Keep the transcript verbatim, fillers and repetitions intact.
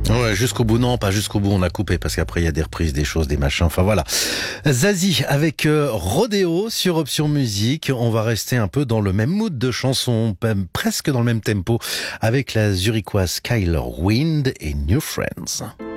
Ouais, jusqu'au bout, non, pas jusqu'au bout, on a coupé, parce qu'après il y a des reprises, des choses, des machins, enfin voilà. Zazie avec euh, Rodéo sur Option Musique. On va rester un peu dans le même mood de chanson, même presque dans le même tempo, avec la zurichoise Skyler Wind et New Friends.